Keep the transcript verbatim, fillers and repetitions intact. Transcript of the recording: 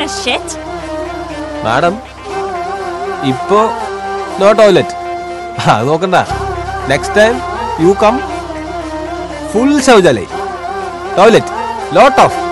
Madam ഇപ്പോ no toilet. അത് നോക്കണ്ട. Next time you come full ശൗചാലയ് toilet lot of